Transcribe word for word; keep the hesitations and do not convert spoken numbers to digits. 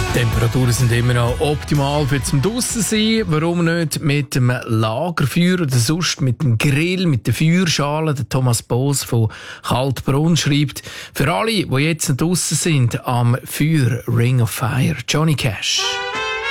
Die Temperaturen sind immer noch optimal für zum draussen sein. Warum nicht mit dem Lagerfeuer oder sonst mit dem Grill, mit der Feuerschale? Der Thomas Boos von Kaltbrunn schreibt, für alle, die jetzt noch draussen sind, am Feuer Ring of Fire, Johnny Cash.